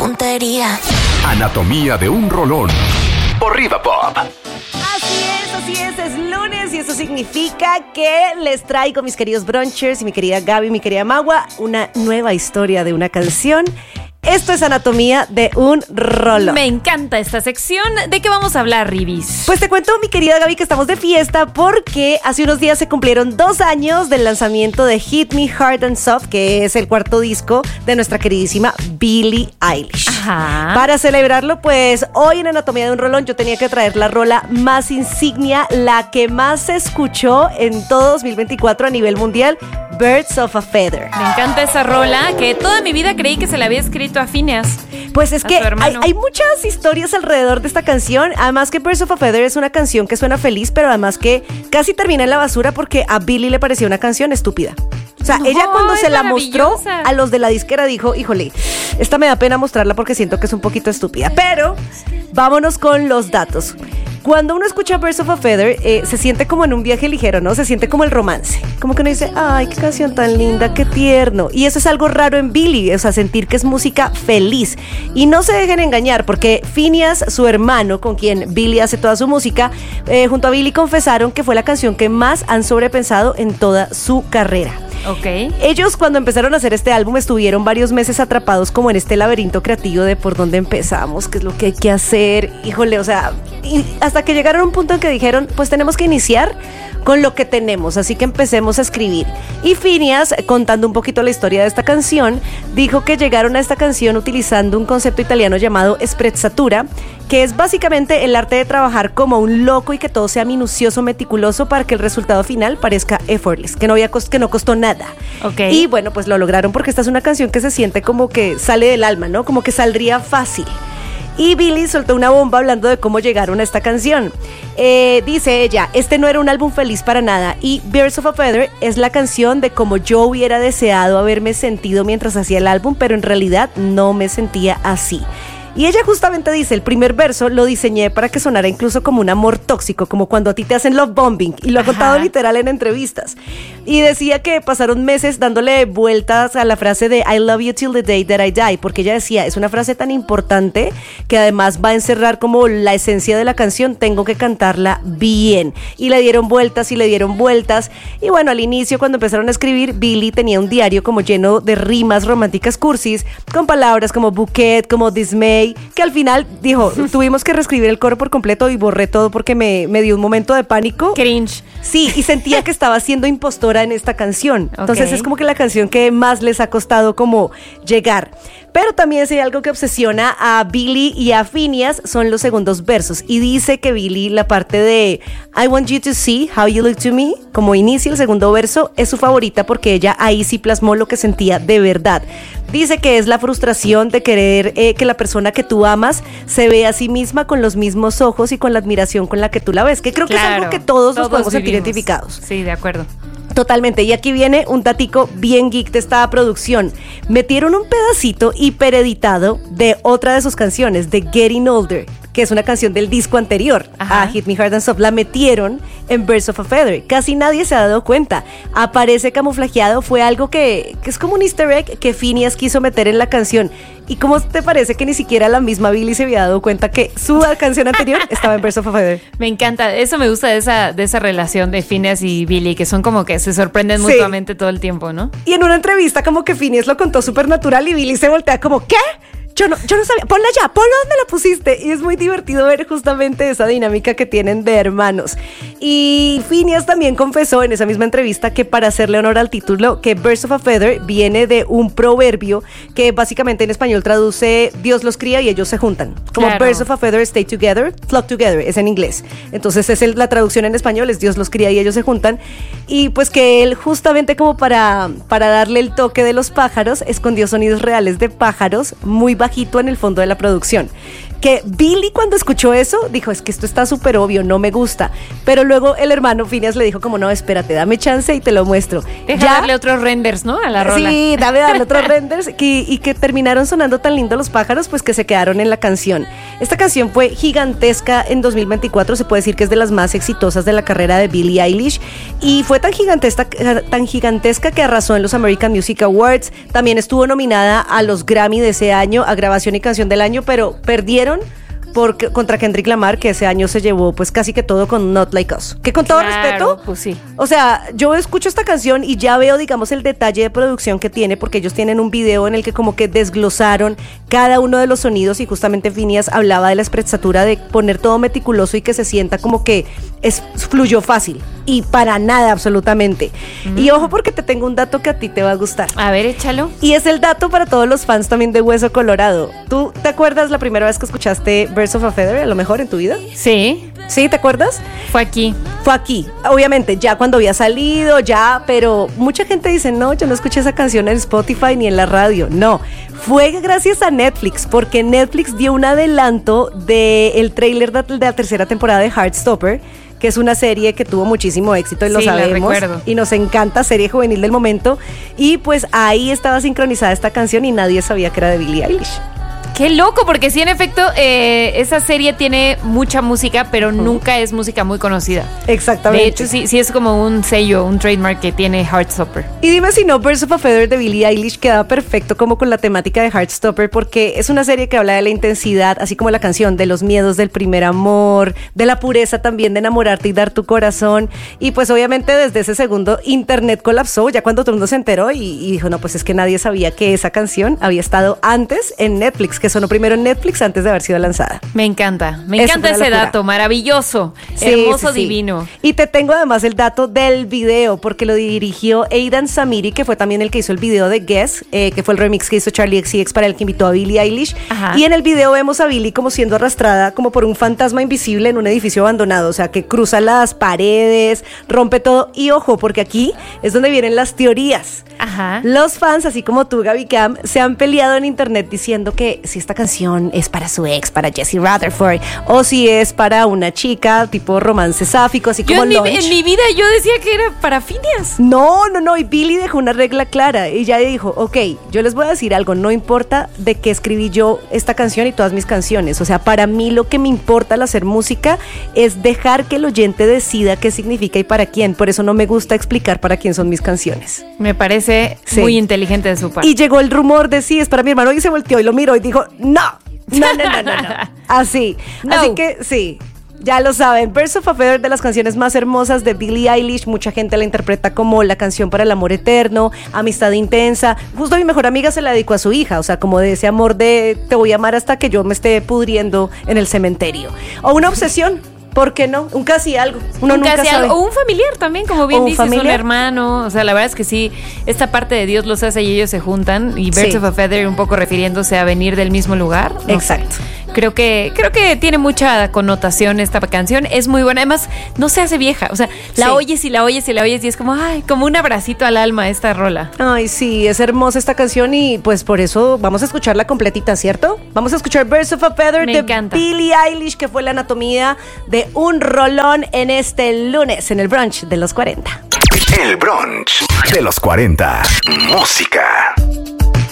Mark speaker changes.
Speaker 1: tontería.
Speaker 2: Anatomía de un rolón. Por Riva Pop.
Speaker 3: Así es lunes y eso significa que les traigo, mis queridos brunchers y mi querida Gaby, mi querida Magua, una nueva historia de una canción. Esto es Anatomía de un rolón.
Speaker 4: Me encanta esta sección. ¿De qué vamos a hablar, Ribis?
Speaker 3: Pues te cuento, mi querida Gaby, que estamos de fiesta porque hace unos días se cumplieron 2 años del lanzamiento de Hit Me Hard and Soft, que es el cuarto disco de nuestra queridísima Billie Eilish.
Speaker 4: Ajá.
Speaker 3: Para celebrarlo, pues hoy en Anatomía de un rolón yo tenía que traer la rola más insignia, la que más se escuchó en todo 2024 a nivel mundial, Birds of a Feather.
Speaker 4: Me encanta esa rola, que toda mi vida creí que se la había escrito a Phineas.
Speaker 3: Pues es que hay muchas historias alrededor de esta canción. Además que Birds of a Feather es una canción que suena feliz, pero además que casi termina en la basura porque a Billie le parecía una canción estúpida. O sea, ella cuando se la mostró a los de la disquera dijo, híjole, esta me da pena mostrarla porque siento que es un poquito estúpida. Pero vámonos con los datos. Cuando uno escucha Birds of a Feather, se siente como en un viaje ligero, ¿no? Se siente como el romance. Como que uno dice, ay, qué canción tan linda, qué tierno. Y eso es algo raro en Billie, o sea, sentir que es música feliz. Y no se dejen engañar, porque Phineas, su hermano, con quien Billie hace toda su música, junto a Billie confesaron que fue la canción que más han sobrepensado en toda su carrera.
Speaker 4: Ok.
Speaker 3: Ellos cuando empezaron a hacer este álbum estuvieron varios meses atrapados como en este laberinto creativo de por dónde empezamos, qué es lo que hay que hacer, híjole, o sea, y hasta que llegaron a un punto en que dijeron, pues tenemos que iniciar con lo que tenemos, así que empecemos a escribir. Y Phineas, contando un poquito la historia de esta canción, dijo que llegaron a esta canción utilizando un concepto italiano llamado sprezzatura, que es básicamente el arte de trabajar como un loco y que todo sea minucioso, meticuloso para que el resultado final parezca effortless, que no costó nada.
Speaker 4: Okay.
Speaker 3: Y bueno, pues lo lograron porque esta es una canción que se siente como que sale del alma, ¿no? Como que saldría fácil. Y Billie soltó una bomba hablando de cómo llegaron a esta canción. Dice ella, este no era un álbum feliz para nada y Birds of a Feather es la canción de cómo yo hubiera deseado haberme sentido mientras hacía el álbum, pero en realidad no me sentía así. Y ella justamente dice, el primer verso lo diseñé para que sonara incluso como un amor tóxico, como cuando a ti te hacen love bombing, y lo ha contado literal en entrevistas. Y decía que pasaron meses dándole vueltas a la frase de I love you till the day that I die, porque ella decía, es una frase tan importante que además va a encerrar como la esencia de la canción, tengo que cantarla bien. Y le dieron vueltas y le dieron vueltas. Y bueno, al inicio cuando empezaron a escribir, Billie tenía un diario como lleno de rimas románticas cursis, con palabras como bouquet, como dismay, que al final dijo, tuvimos que reescribir el coro por completo y borré todo porque me dio un momento de pánico.
Speaker 4: Cringe.
Speaker 3: Sí, y sentía que estaba siendo impostora en esta canción. Entonces es como que la canción que más les ha costado como llegar. Pero también si hay algo que obsesiona a Billie y a Phineas son los segundos versos. Y dice que Billie, la parte de I want you to see how you look to me, como inicia el segundo verso, es su favorita porque ella ahí sí plasmó lo que sentía de verdad. Dice que es la frustración de querer que la persona que tú amas se vea a sí misma con los mismos ojos y con la admiración con la que tú la ves. Que creo que es algo que todos nos podemos sentir identificados.
Speaker 4: Sí, de acuerdo.
Speaker 3: Totalmente, y aquí viene un datico bien geek de esta producción. Metieron un pedacito hipereditado de otra de sus canciones, de Getting Older, que es una canción del disco anterior a Hit Me Hard and Soft. La metieron en Birds of a Feather. Casi nadie se ha dado cuenta. Aparece camuflajeado, fue algo que es como un easter egg que Phineas quiso meter en la canción. ¿Y cómo te parece que ni siquiera la misma Billie se había dado cuenta que su canción anterior estaba en Birds of a Feather?
Speaker 4: Me encanta, eso me gusta de esa relación de Phineas y Billie, que son como que se sorprenden mutuamente todo el tiempo, ¿no?
Speaker 3: Y en una entrevista como que Phineas lo contó súper natural y Billie se voltea como, ¿qué? Yo no sabía, ponla ya, ponla donde la pusiste. Y es muy divertido ver justamente esa dinámica que tienen de hermanos. Y Phineas también confesó en esa misma entrevista que para hacerle honor al título, que Birds of a Feather viene de un proverbio que básicamente en español traduce Dios los cría y ellos se juntan. Como Birds of a Feather stay together, flock together, es en inglés. Entonces la traducción en español es Dios los cría y ellos se juntan. Y pues que él justamente como para darle el toque de los pájaros, escondió sonidos reales de pájaros muy bajito en el fondo de la producción. Que Billie cuando escuchó eso dijo, es que esto está súper obvio, no me gusta. Pero luego el hermano Phineas le dijo como, no, espérate, dame chance y te lo muestro.
Speaker 4: Deja darle otros renders, ¿no? A la rola.
Speaker 3: Sí, darle otros renders y que terminaron sonando tan lindo los pájaros, pues que se quedaron en la canción. Esta canción fue gigantesca en 2024, se puede decir que es de las más exitosas de la carrera de Billie Eilish y fue tan gigantesca que arrasó en los American Music Awards. También estuvo nominada a los Grammy de ese año, a Grabación y Canción del Año, pero perdieron contra Kendrick Lamar, que ese año se llevó pues casi que todo con Not Like Us. Que con todo respeto,
Speaker 4: pues sí.
Speaker 3: O sea, yo escucho esta canción y ya veo, digamos, el detalle de producción que tiene, porque ellos tienen un video en el que como que desglosaron cada uno de los sonidos y justamente Phineas hablaba de la espresatura de poner todo meticuloso y que se sienta como que fluyó fácil y para nada absolutamente. Y ojo porque te tengo un dato que a ti te va a gustar.
Speaker 4: A ver, échalo.
Speaker 3: Y es el dato para todos los fans también de Hueso Colorado. ¿Tú te acuerdas la primera vez que escuchaste Birds of a Feather, a lo mejor en tu vida?
Speaker 4: Sí.
Speaker 3: ¿Sí? ¿Te acuerdas?
Speaker 4: Fue aquí.
Speaker 3: Fue aquí. Obviamente, ya cuando había salido, pero mucha gente dice, no, yo no escuché esa canción en Spotify ni en la radio. No, fue gracias a Netflix, porque Netflix dio un adelanto del tráiler de la tercera temporada de Heartstopper, que es una serie que tuvo muchísimo éxito y lo sabemos, y nos encanta, serie juvenil del momento, y pues ahí estaba sincronizada esta canción y nadie sabía que era de Billie Eilish.
Speaker 4: Qué loco, porque sí, en efecto, esa serie tiene mucha música, pero nunca es música muy conocida.
Speaker 3: Exactamente.
Speaker 4: De hecho, sí es como un sello, un trademark que tiene Heartstopper.
Speaker 3: Y dime si no, Birds of a Feather de Billie Eilish queda perfecto como con la temática de Heartstopper, porque es una serie que habla de la intensidad, así como la canción, de los miedos del primer amor, de la pureza también de enamorarte y dar tu corazón. Y pues obviamente desde ese segundo Internet colapsó, ya cuando todo el mundo se enteró y dijo, no, pues es que nadie sabía que esa canción había estado antes en Netflix, que sonó primero en Netflix antes de haber sido lanzada.
Speaker 4: Me encanta ese dato, maravilloso, hermoso, divino.
Speaker 3: Y te tengo además el dato del video, porque lo dirigió Aidan Samiri, que fue también el que hizo el video de Guess, que fue el remix que hizo Charlie XCX para el que invitó a Billie Eilish. Ajá. Y en el video vemos a Billie como siendo arrastrada como por un fantasma invisible en un edificio abandonado, o sea, que cruza las paredes, rompe todo. Y ojo, porque aquí es donde vienen las teorías.
Speaker 4: Ajá.
Speaker 3: Los fans, así como tú, Gaby Cam, se han peleado en internet diciendo que si esta canción es para su ex, para Jesse Rutherford, o si es para una chica tipo romance sáfico, así como Launch.
Speaker 4: En mi vida yo decía que era para Phineas.
Speaker 3: No, y Billie dejó una regla clara. Ella dijo, ok, yo les voy a decir algo, no importa de qué escribí yo esta canción y todas mis canciones. O sea, para mí lo que me importa al hacer música es dejar que el oyente decida qué significa y para quién. Por eso no me gusta explicar para quién son mis canciones.
Speaker 4: Me parece muy inteligente de su parte.
Speaker 3: Y llegó el rumor de sí, es para mi hermano, y se volteó y lo miró y dijo, no. Así. No. Así que sí. Ya lo saben, Birds of a Feather, de las canciones más hermosas de Billie Eilish. Mucha gente la interpreta como la canción para el amor eterno, amistad intensa. Justo mi mejor amiga se la dedicó a su hija, o sea, como de ese amor de te voy a amar hasta que yo me esté pudriendo en el cementerio. O una obsesión. ¿Por qué no? Un casi algo. Uno nunca sabe. Algo.
Speaker 4: O un familiar también, como bien dices, un hermano. O sea, la verdad es que sí, esta parte de Dios los hace y ellos se juntan. Y Birds of a Feather un poco refiriéndose a venir del mismo lugar. No
Speaker 3: Exacto.
Speaker 4: sé. Creo que tiene mucha connotación esta canción. Es muy buena. Además, no se hace vieja. O sea, la oyes y la oyes y la oyes y es como, ay, como un abracito al alma esta rola.
Speaker 3: Ay, sí, es hermosa esta canción y pues por eso vamos a escucharla completita, ¿cierto? Vamos a escuchar Birds of a Feather de Billie Eilish, que fue la anatomía de un rolón en este lunes en el brunch de los 40.
Speaker 2: El brunch de los 40. Música.